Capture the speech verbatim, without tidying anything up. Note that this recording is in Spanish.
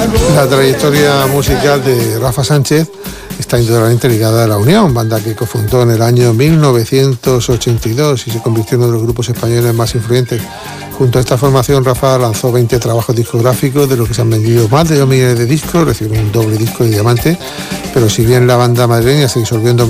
La trayectoria musical de Rafa Sánchez está indudablemente ligada a La Unión, banda que cofundó en el año mil novecientos ochenta y dos y se convirtió en uno de los grupos españoles más influyentes. Junto a esta formación, Rafa lanzó veinte trabajos discográficos, de los que se han vendido más de dos millones de discos, recibió un doble disco de diamante, pero si bien la banda madrileña se disolvió en